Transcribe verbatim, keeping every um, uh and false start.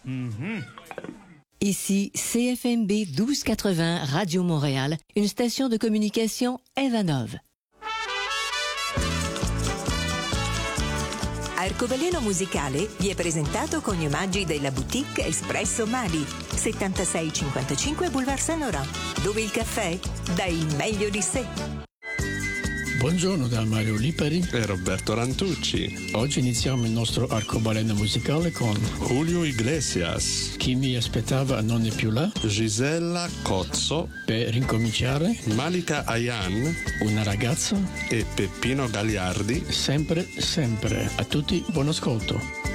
Mm-hmm. Ici C F M B douze quatre-vingts Radio Montréal, une station de communication Evanov. Arcobaleno musicale vi è presentato con gli omaggi della boutique Espresso Mali, settantasei cinquantacinque Boulevard Saint-Laurent, dove il caffè dà il meglio di sé. Buongiorno da Mario Lipari e Roberto Rantucci. Oggi iniziamo il nostro arcobaleno musicale con Julio Iglesias. Chi mi aspettava non è più là, Gisella Cozzo. Per incominciare, Malika Ayan, una ragazza e Peppino Gagliardi. Sempre, sempre. A tutti buon ascolto.